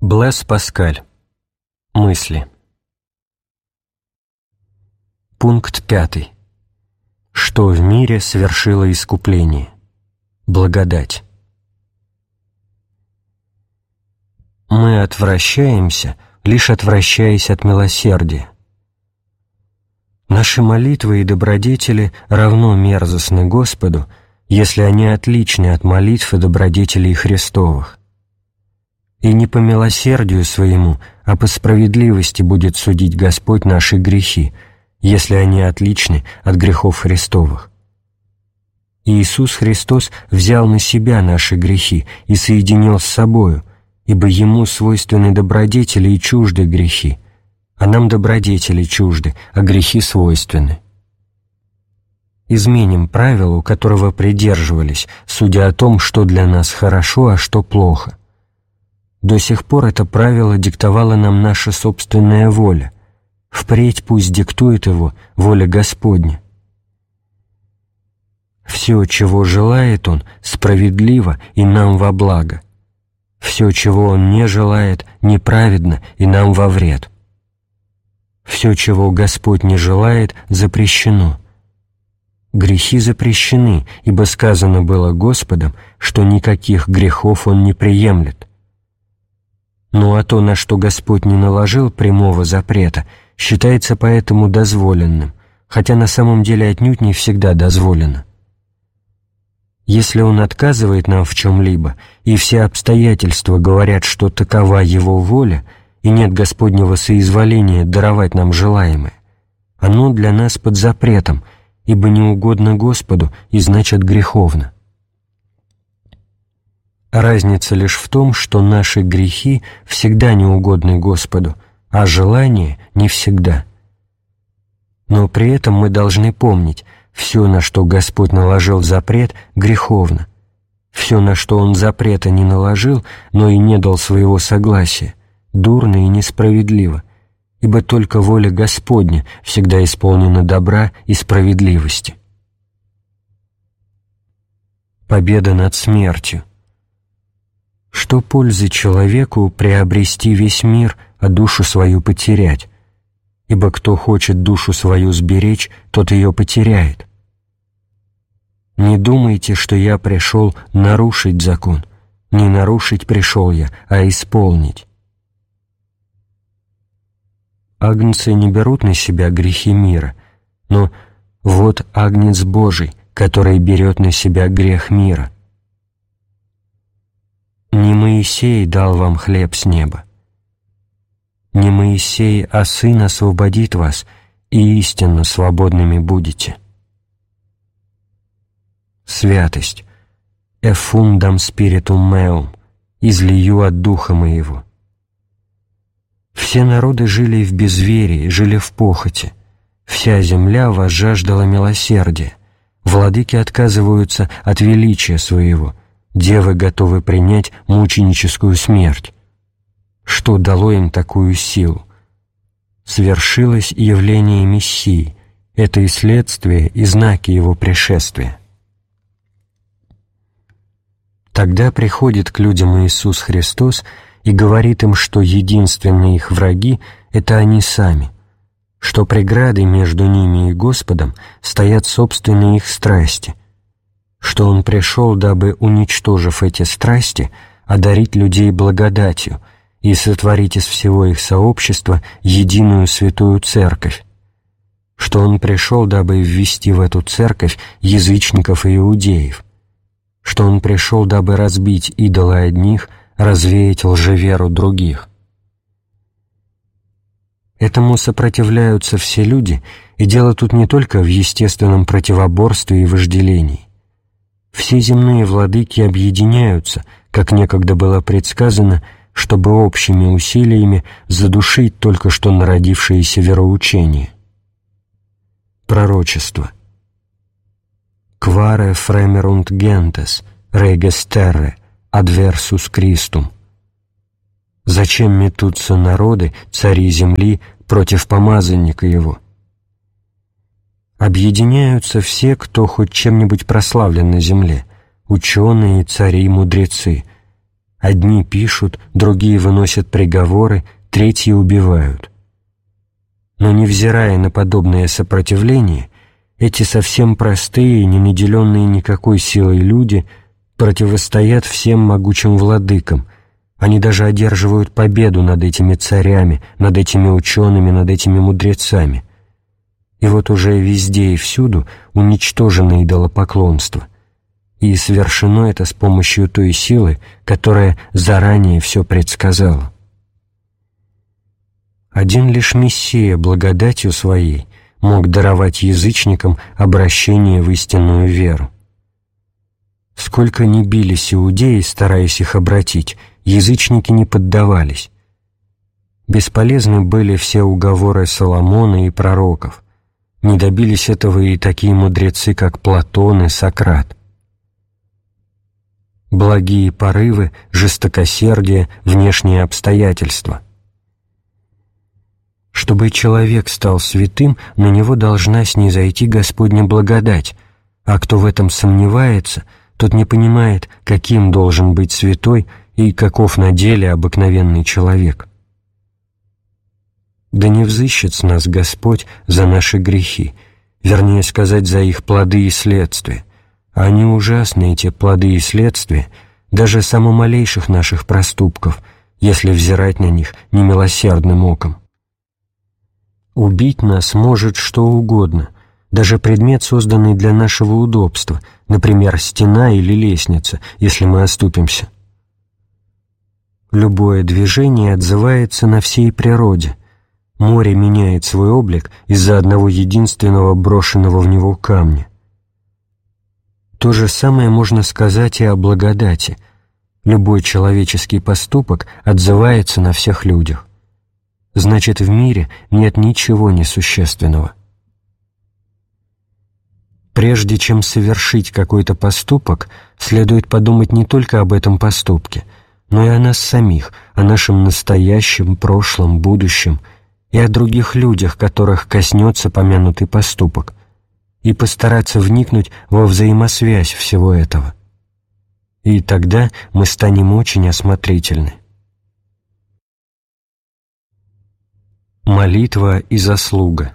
Блэс Паскаль. Мысли. Пункт 5. Что в мире совершило искупление? Благодать. Мы отвращаемся, лишь отвращаясь от милосердия. Наши молитвы и добродетели равно мерзостны Господу, если они отличны от молитв и добродетелей Христовых. И не по милосердию своему, а по справедливости будет судить Господь наши грехи, если они отличны от грехов Христовых. Иисус Христос взял на себя наши грехи и соединил с собою, ибо Ему свойственны добродетели и чужды грехи, а нам добродетели чужды, а грехи свойственны. Изменим правилу, которого придерживались, судя о том, что для нас хорошо, а что плохо. До сих пор это правило диктовала нам наша собственная воля. Впредь пусть диктует его воля Господня. Все, чего желает Он, справедливо и нам во благо. Все, чего Он не желает, неправедно и нам во вред. Все, чего Господь не желает, запрещено. Грехи запрещены, ибо сказано было Господом, что никаких грехов Он не приемлет. Ну а то, на что Господь не наложил прямого запрета, считается поэтому дозволенным, хотя на самом деле отнюдь не всегда дозволено. Если Он отказывает нам в чем-либо, и все обстоятельства говорят, что такова Его воля, и нет Господнего соизволения даровать нам желаемое, оно для нас под запретом, ибо не угодно Господу и значит греховно. Разница лишь в том, что наши грехи всегда не угодны Господу, а желания не всегда. Но при этом мы должны помнить, все, на что Господь наложил запрет, греховно. Все, на что Он запрета не наложил, но и не дал своего согласия, дурно и несправедливо, ибо только воля Господня всегда исполнена добра и справедливости. Победа над смертью. Что пользы человеку приобрести весь мир, а душу свою потерять? Ибо кто хочет душу свою сберечь, тот ее потеряет. Не думайте, что я пришел нарушить закон. Не нарушить пришел я, а исполнить. Агнцы не берут на себя грехи мира, но вот Агнец Божий, который берет на себя грех мира. Не Моисей дал вам хлеб с неба. Не Моисей, а Сын освободит вас, и истинно свободными будете. Святость. Effundam spiritum meum. Излию от Духа Моего. Все народы жили в безверии, жили в похоти. Вся земля возжаждала милосердия. Владыки отказываются от величия своего. Девы готовы принять мученическую смерть. Что дало им такую силу? Свершилось явление Мессии. Это и следствие, и знаки Его пришествия. Тогда приходит к людям Иисус Христос и говорит им, что единственные их враги — это они сами, что преградой между ними и Господом стоят собственные их страсти, что Он пришел, дабы, уничтожив эти страсти, одарить людей благодатью и сотворить из всего их сообщества единую святую церковь, что Он пришел, дабы ввести в эту церковь язычников и иудеев, что Он пришел, дабы разбить идолы одних, развеять лжеверу других. Этому сопротивляются все люди, и дело тут не только в естественном противоборстве и вожделении. Все земные владыки объединяются, как некогда было предсказано, чтобы общими усилиями задушить только что народившееся вероучение. Пророчество. «Quare fremerunt gentes, reges terrae, adversus Christum». «Зачем метутся народы, цари земли, против помазанника Его?» Объединяются все, кто хоть чем-нибудь прославлен на земле, ученые, цари, мудрецы. Одни пишут, другие выносят приговоры, третьи убивают. Но невзирая на подобное сопротивление, эти совсем простые, не наделенные никакой силой люди противостоят всем могучим владыкам. Они даже одерживают победу над этими царями, над этими учеными, над этими мудрецами. И вот уже везде и всюду уничтожено идолопоклонство. И совершено это с помощью той силы, которая заранее все предсказала. Один лишь Мессия благодатью Своей мог даровать язычникам обращение в истинную веру. Сколько ни бились иудеи, стараясь их обратить, язычники не поддавались. Бесполезны были все уговоры Соломона и пророков. Не добились этого и такие мудрецы, как Платон и Сократ. Благие порывы, жестокосердие, внешние обстоятельства. Чтобы человек стал святым, на него должна снизойти Господня благодать, а кто в этом сомневается, тот не понимает, каким должен быть святой и каков на деле обыкновенный человек. Да не взыщет с нас Господь за наши грехи, вернее сказать, за их плоды и следствия, а они ужасны, эти плоды и следствия, даже самых малейших наших проступков, если взирать на них немилосердным оком. Убить нас может что угодно, даже предмет, созданный для нашего удобства, например, стена или лестница, если мы оступимся. Любое движение отзывается на всей природе. Море меняет свой облик из-за одного единственного брошенного в него камня. То же самое можно сказать и о благодати. Любой человеческий поступок отзывается на всех людях. Значит, в мире нет ничего несущественного. Прежде чем совершить какой-то поступок, следует подумать не только об этом поступке, но и о нас самих, о нашем настоящем, прошлом, будущем и о других людях, которых коснется помянутый поступок, и постараться вникнуть во взаимосвязь всего этого. И тогда мы станем очень осмотрительны. Молитва и заслуга.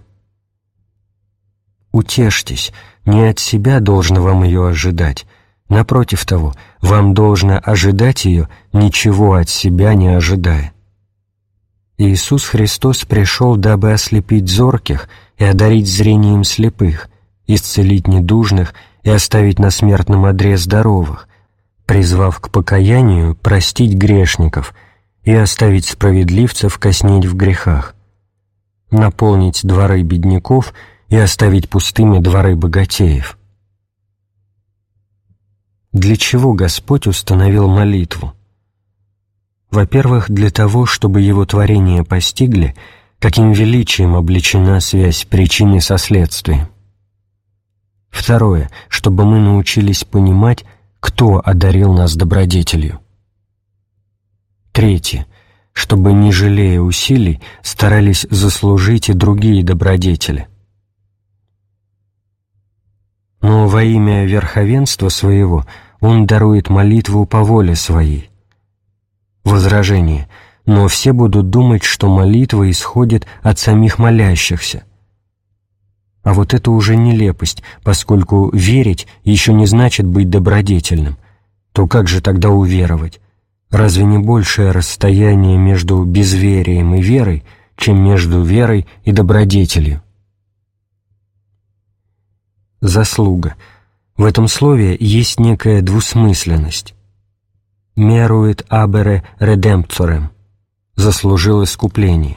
Утешьтесь, не от себя должно вам ее ожидать. Напротив того, вам должно ожидать ее, ничего от себя не ожидая. Иисус Христос пришел, дабы ослепить зорких и одарить зрением слепых, исцелить недужных и оставить на смертном одре здоровых, призвав к покаянию простить грешников и оставить справедливцев коснеть в грехах, наполнить дворы бедняков и оставить пустыми дворы богатеев. Для чего Господь установил молитву? Во-первых, для того, чтобы Его творения постигли, каким величием облечена связь причины со следствием. Второе, чтобы мы научились понимать, кто одарил нас добродетелью. Третье, чтобы, не жалея усилий, старались заслужить и другие добродетели. Но во имя верховенства своего Он дарует молитву по воле своей. Возражение. Но все будут думать, что молитва исходит от самих молящихся. А вот это уже нелепость, поскольку верить еще не значит быть добродетельным. То как же тогда уверовать? Разве не большее расстояние между безверием и верой, чем между верой и добродетелью? Заслуга. В этом слове есть некая двусмысленность. «Мерует абере редемпторем» — «заслужил искупление».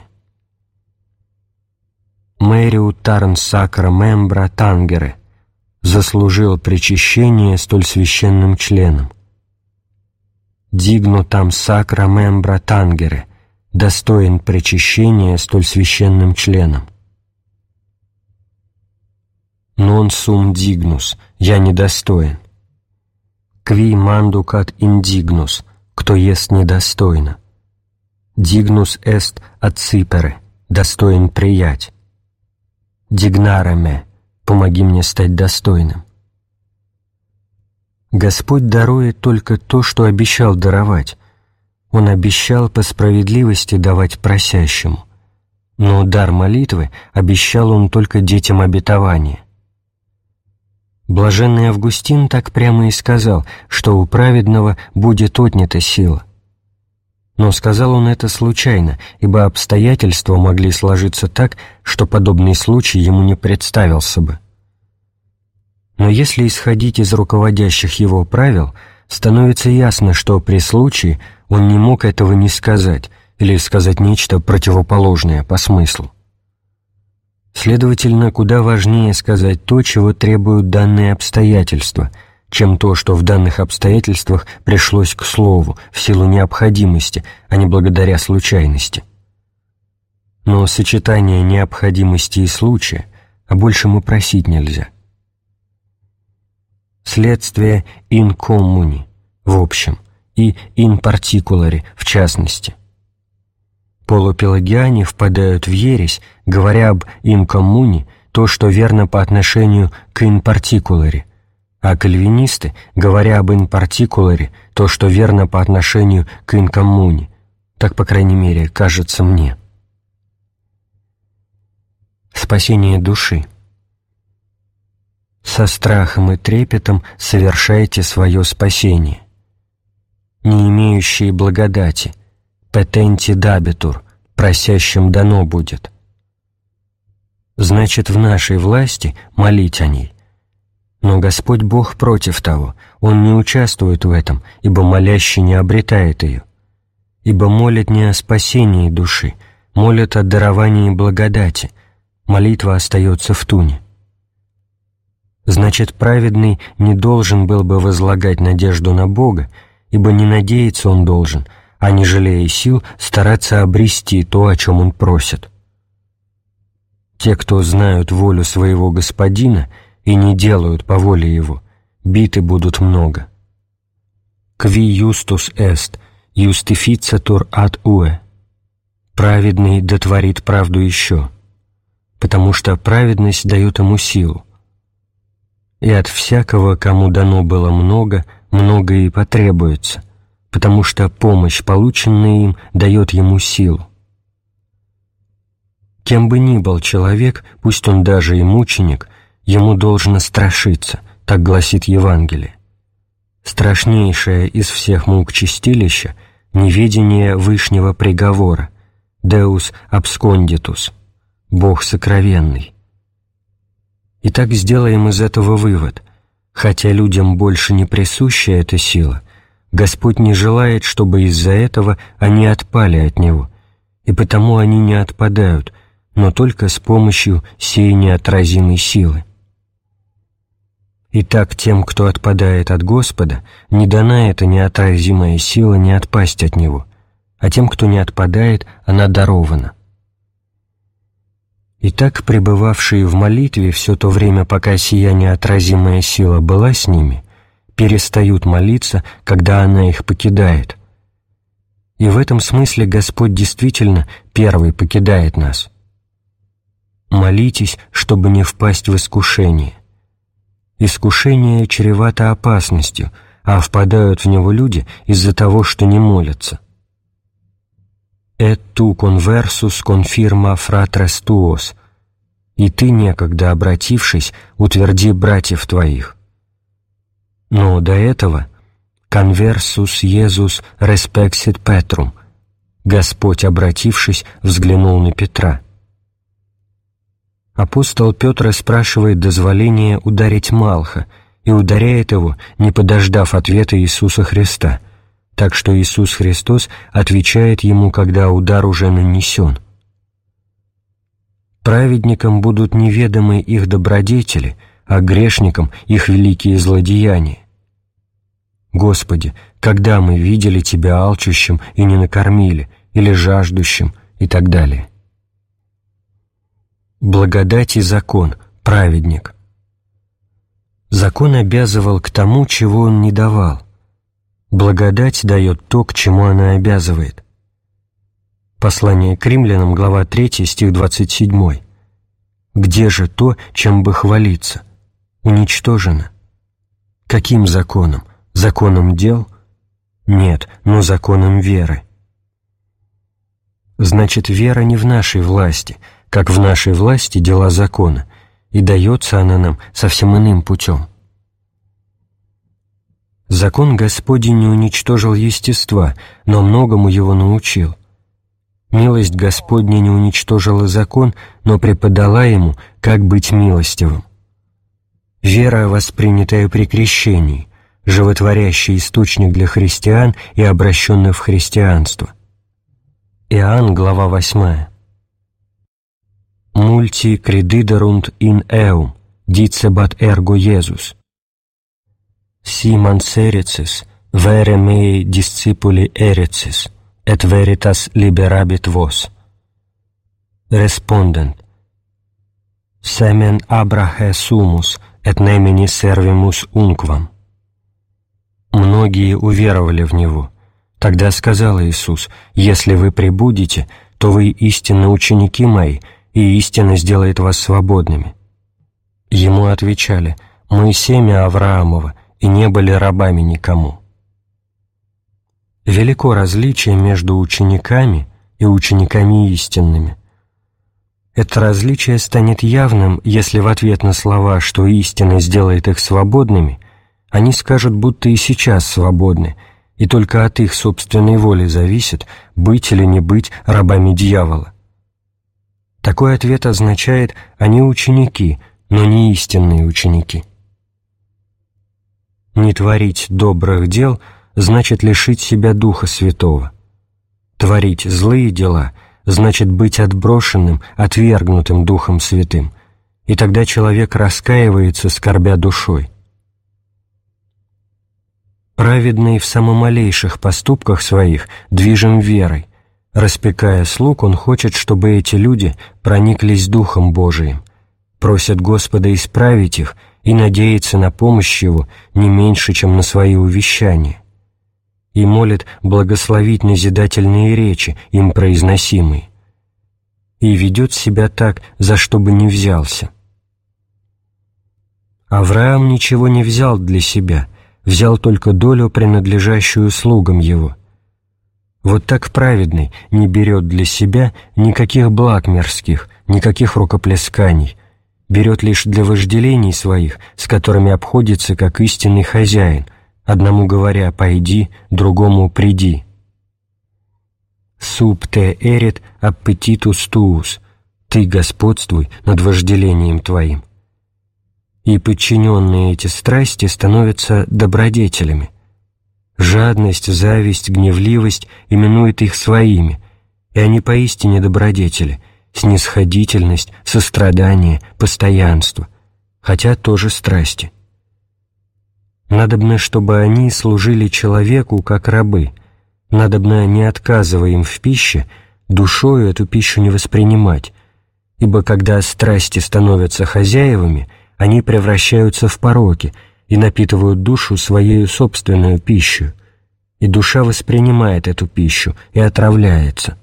«Мэриут тарн сакра мембра тангере» — «заслужил причащение столь священным членом». «Дигно там сакра мембра тангере» — «достоин причащения столь священным членом». «Non sum dignus» — «я недостоин». «Qui manducat indignus» — «кто ест недостойно». «Dignus est accipere» — «достоин приять». «Dignare me» — «помоги мне стать достойным». Господь дарует только то, что обещал даровать, Он обещал по справедливости давать просящему, но дар молитвы обещал Он только детям обетования. Блаженный Августин так прямо и сказал, что у праведного будет отнята сила. Но сказал он это случайно, ибо обстоятельства могли сложиться так, что подобный случай ему не представился бы. Но если исходить из руководящих его правил, становится ясно, что при случае он не мог этого не сказать или сказать нечто противоположное по смыслу. Следовательно, куда важнее сказать то, чего требуют данные обстоятельства, чем то, что в данных обстоятельствах пришлось к слову в силу необходимости, а не благодаря случайности. Но сочетание необходимости и случая, а большему просить нельзя. Следствие in commune в общем и in particulare в частности. Полупелагиане впадают в ересь, говоря об in commune то, что верно по отношению к in particulare, а кальвинисты, говоря об in particulare то, что верно по отношению к in commune, так, по крайней мере, кажется мне. Спасение души. Со страхом и трепетом совершайте свое спасение. Не имеющие благодати, petenti dabitur, просящим дано будет. Значит, в нашей власти молить о ней. Но Господь Бог против того, Он не участвует в этом, ибо молящий не обретает ее. Ибо молят не о спасении души, молят о даровании благодати, молитва остается в туне. Значит, праведный не должен был бы возлагать надежду на Бога, ибо не надеяться он должен, а не жалея сил стараться обрести то, о чем он просит. Те, кто знают волю своего Господина и не делают по воле Его, биты будут много. Qui justus est, justificatur ad ue. Праведный дотворит правду еще, потому что праведность дает ему силу. И от всякого, кому дано было много, много и потребуется, потому что помощь, полученная им, дает ему силу. Кем бы ни был человек, пусть он даже и мученик, ему должно страшиться, так гласит Евангелие. Страшнейшее из всех мук чистилища — неведение вышнего приговора, Deus absconditus, Бог сокровенный. Итак, сделаем из этого вывод. Хотя людям больше не присуща эта сила, Господь не желает, чтобы из-за этого они отпали от Него, и потому они не отпадают, но только с помощью сей неотразимой силы. Итак, тем, кто отпадает от Господа, не дана эта неотразимая сила не отпасть от Него, а тем, кто не отпадает, она дарована. Итак, пребывавшие в молитве все то время, пока сия неотразимая сила была с ними, перестают молиться, когда она их покидает. И в этом смысле Господь действительно первый покидает нас. Молитесь, чтобы не впасть в искушение. Искушение чревато опасностью, а впадают в него люди из-за того, что не молятся. «Et tu conversus confirma fratres tuos», «И ты, некогда обратившись, утверди братьев твоих». Но до этого «conversus Iesus respexit Petrum», Господь, обратившись, взглянул на Петра. Апостол Петр спрашивает дозволения ударить Малха и ударяет его, не подождав ответа Иисуса Христа, так что Иисус Христос отвечает ему, когда удар уже нанесен. Праведникам будут неведомы их добродетели, а грешникам их великие злодеяния. Господи, когда мы видели Тебя алчущим и не накормили, или жаждущим, и так далее. Благодать и закон, праведник. Закон обязывал к тому, чего он не давал. Благодать дает то, к чему она обязывает. Послание к римлянам, глава 3, стих 27. «Где же то, чем бы хвалиться? Уничтожено. Каким законом? Законом дел? Нет, но законом веры. Значит, вера не в нашей власти, как в нашей власти дела закона, и дается она нам совсем иным путем. Закон Господень не уничтожил естества, но многому его научил. Милость Господня не уничтожила закон, но преподала ему, как быть милостивым. Вера, воспринятая при крещении, животворящий источник для христиан и обращенных в христианство. Иоанн, глава 8. «Multi crediderunt in eum, dicebat ergo Iesus. Si manserices, vere mei discipuli erices, et veritas liberabit vos. Respondent: Semen Abrahe sumus, et nemini servimus unquam». Многие уверовали в Него. Тогда сказал Иисус: «Если вы пребудете, то вы истинно ученики мои, и истина сделает вас свободными». Ему отвечали: «Мы семя Авраамова, и не были рабами никому». Велико различие между учениками и учениками истинными. Это различие станет явным, если в ответ на слова, что истина сделает их свободными, они скажут, будто и сейчас свободны, и только от их собственной воли зависит, быть или не быть рабами дьявола. Такой ответ означает: они ученики, но не истинные ученики. Не творить добрых дел значит лишить себя Духа Святого. Творить злые дела значит быть отброшенным, отвергнутым Духом Святым, и тогда человек раскаивается, скорбя душой. Праведный в самых малейших поступках своих движим верой. Распекая слуг, он хочет, чтобы эти люди прониклись Духом Божиим, просят Господа исправить их и надеется на помощь Его не меньше, чем на свои увещания, и молит благословить назидательные речи, им произносимые, и ведет себя так, за что бы ни взялся. Авраам ничего не взял для себя, взял только долю, принадлежащую слугам его. Вот так праведный не берет для себя никаких благ мирских, никаких рукоплесканий, берет лишь для вожделений своих, с которыми обходится как истинный хозяин, одному говоря «пойди», другому «приди». «Sub te erit appetitus tuus» — «ты господствуй над вожделением твоим». И подчиненные эти страсти становятся добродетелями. Жадность, зависть, гневливость именуют их своими, и они поистине добродетели, снисходительность, сострадание, постоянство, хотя тоже страсти. Надобно, чтобы они служили человеку как рабы, надобно, не отказывая им в пище, душою эту пищу не воспринимать, ибо когда страсти становятся хозяевами, они превращаются в пороки и напитывают душу своею собственную пищу, и душа воспринимает эту пищу и отравляется.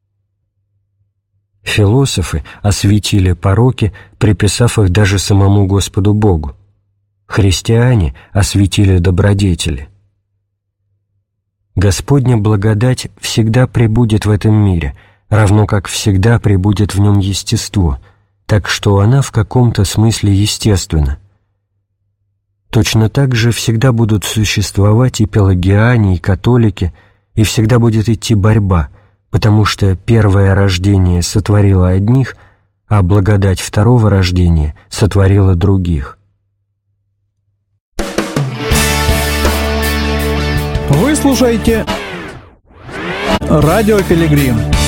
Философы осветили пороки, приписав их даже самому Господу Богу. Христиане осветили добродетели. Господня благодать всегда пребудет в этом мире, равно как всегда пребудет в нем естество, так что она в каком-то смысле естественна. Точно так же всегда будут существовать и пелагиане, и католики, и всегда будет идти борьба, потому что первое рождение сотворило одних, а благодать второго рождения сотворила других. Вы слушаете «Радио Пилигрим».